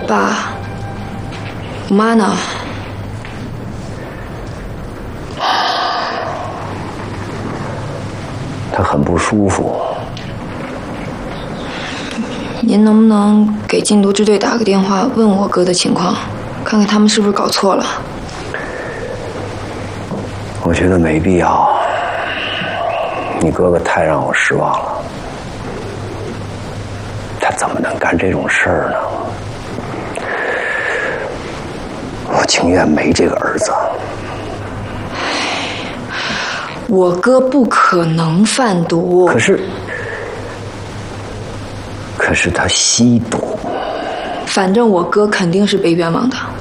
爸，我妈呢？ 她很不舒服。 您能不能给禁毒支队打个电话，问我哥的情况，看看他们是不是搞错了？ 我觉得没必要。你哥哥太让我失望了，他怎么能干这种事儿呢？我情愿没这个儿子。 我哥不可能贩毒。 可是他吸毒。 反正我哥肯定是被冤枉的。